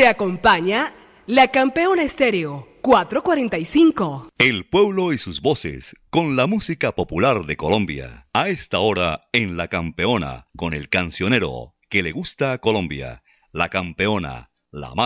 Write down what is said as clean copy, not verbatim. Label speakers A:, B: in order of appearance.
A: Le acompaña la Campeona Estéreo 445.
B: El pueblo y sus voces, con la música popular de Colombia. A esta hora en La Campeona, con el cancionero que le gusta a Colombia. La Campeona, la más